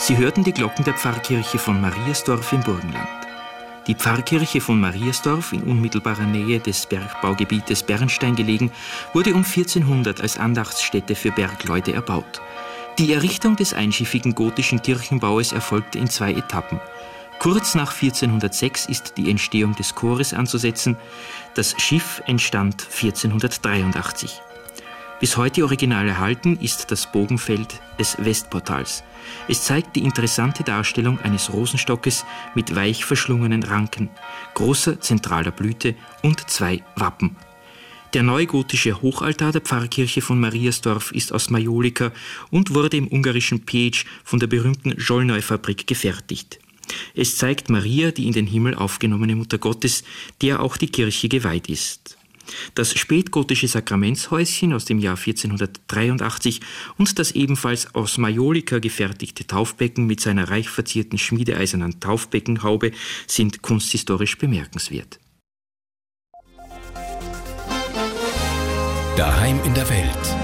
Sie hörten die Glocken der Pfarrkirche von Mariasdorf im Burgenland. Die Pfarrkirche von Mariasdorf, in unmittelbarer Nähe des Bergbaugebietes Bernstein gelegen, wurde um 1400 als Andachtsstätte für Bergleute erbaut. Die Errichtung des einschiffigen gotischen Kirchenbaues erfolgte in 2 Etappen. Kurz nach 1406 ist die Entstehung des Chores anzusetzen. Das Schiff entstand 1483. Bis heute original erhalten ist das Bogenfeld des Westportals. Es zeigt die interessante Darstellung eines Rosenstockes mit weich verschlungenen Ranken, großer zentraler Blüte und 2 Wappen. Der neugotische Hochaltar der Pfarrkirche von Mariasdorf ist aus Majolika und wurde im ungarischen Pécs von der berühmten Zsolnay-Fabrik gefertigt. Es zeigt Maria, die in den Himmel aufgenommene Mutter Gottes, der auch die Kirche geweiht ist. Das spätgotische Sakramentshäuschen aus dem Jahr 1483 und das ebenfalls aus Majolika gefertigte Taufbecken mit seiner reich verzierten schmiedeeisernen Taufbeckenhaube sind kunsthistorisch bemerkenswert. Daheim in der Welt.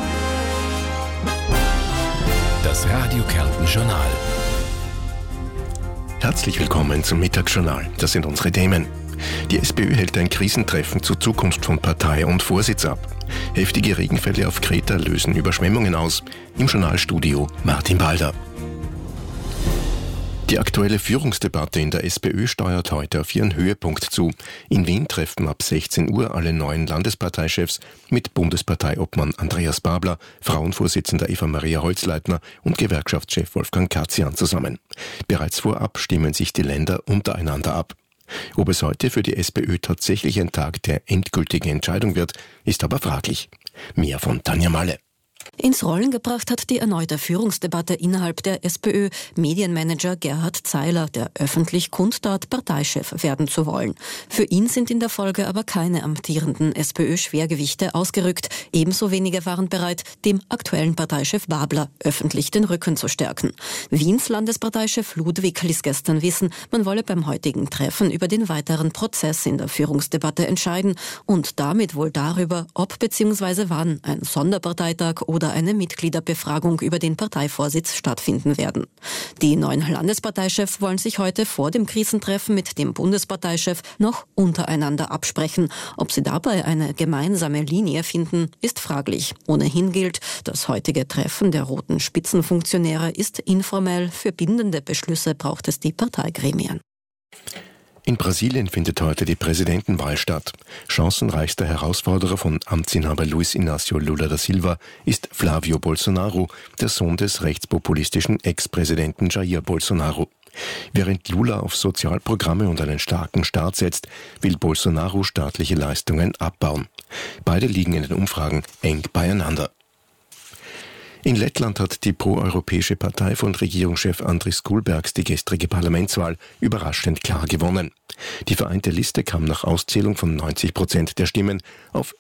Das Radio Kärnten Journal. Herzlich willkommen zum Mittagsjournal. Das sind unsere Themen. Die SPÖ hält ein Krisentreffen zur Zukunft von Partei und Vorsitz ab. Heftige Regenfälle auf Kreta lösen Überschwemmungen aus. Im Journalstudio Martin Balder. Die aktuelle Führungsdebatte in der SPÖ steuert heute auf ihren Höhepunkt zu. In Wien treffen ab 16 Uhr alle neuen Landesparteichefs mit Bundesparteiobmann Andreas Babler, Frauenvorsitzender Eva-Maria Holzleitner und Gewerkschaftschef Wolfgang Katzian zusammen. Bereits vorab stimmen sich die Länder untereinander ab. Ob es heute für die SPÖ tatsächlich ein Tag der endgültigen Entscheidung wird, ist aber fraglich. Mehr von Tanja Malle. Ins Rollen gebracht hat die erneute Führungsdebatte innerhalb der SPÖ Medienmanager Gerhard Zeiler, der öffentlich kundtat, Parteichef werden zu wollen. Für ihn sind in der Folge aber keine amtierenden SPÖ-Schwergewichte ausgerückt. Ebenso wenige waren bereit, dem aktuellen Parteichef Babler öffentlich den Rücken zu stärken. Wiens Landesparteichef Ludwig ließ gestern wissen, man wolle beim heutigen Treffen über den weiteren Prozess in der Führungsdebatte entscheiden und damit wohl darüber, ob bzw. wann ein Sonderparteitag oder eine Mitgliederbefragung über den Parteivorsitz stattfinden werden. Die neuen Landesparteichefs wollen sich heute vor dem Krisentreffen mit dem Bundesparteichef noch untereinander absprechen. Ob sie dabei eine gemeinsame Linie finden, ist fraglich. Ohnehin gilt, das heutige Treffen der roten Spitzenfunktionäre ist informell. Für bindende Beschlüsse braucht es die Parteigremien. In Brasilien findet heute die Präsidentenwahl statt. Chancenreichster Herausforderer von Amtsinhaber Luiz Inácio Lula da Silva ist Flávio Bolsonaro, der Sohn des rechtspopulistischen Ex-Präsidenten Jair Bolsonaro. Während Lula auf Sozialprogramme und einen starken Staat setzt, will Bolsonaro staatliche Leistungen abbauen. Beide liegen in den Umfragen eng beieinander. In Lettland hat die proeuropäische Partei von Regierungschef Andris Kulbergs die gestrige Parlamentswahl überraschend klar gewonnen. Die vereinte Liste kam nach Auszählung von 90% der Stimmen auf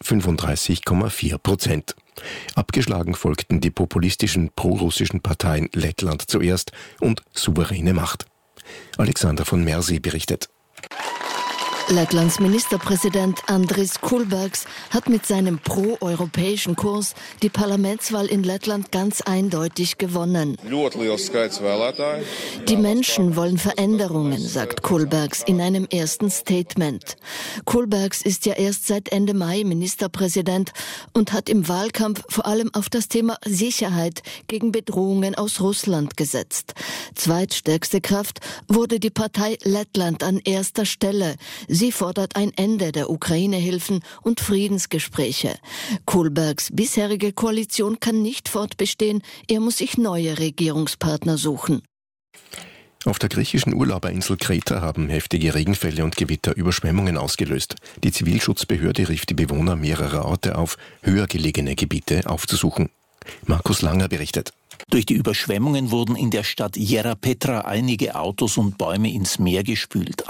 35,4%. Abgeschlagen folgten die populistischen prorussischen Parteien Lettland zuerst und Souveräne Macht. Alexander von Mersi berichtet. Lettlands Ministerpräsident Andris Kulbergs hat mit seinem pro-europäischen Kurs die Parlamentswahl in Lettland ganz eindeutig gewonnen. Die Menschen wollen Veränderungen, sagt Kulbergs in einem ersten Statement. Kulbergs ist ja erst seit Ende Mai Ministerpräsident und hat im Wahlkampf vor allem auf das Thema Sicherheit gegen Bedrohungen aus Russland gesetzt. Zweitstärkste Kraft wurde die Partei Lettland an erster Stelle. Sie fordert ein Ende der Ukraine-Hilfen und Friedensgespräche. Kulbergs bisherige Koalition kann nicht fortbestehen, er muss sich neue Regierungspartner suchen. Auf der griechischen Urlauberinsel Kreta haben heftige Regenfälle und Gewitter Überschwemmungen ausgelöst. Die Zivilschutzbehörde rief die Bewohner mehrerer Orte auf, höher gelegene Gebiete aufzusuchen. Markus Langer berichtet. Durch die Überschwemmungen wurden in der Stadt Ierapetra einige Autos und Bäume ins Meer gespült.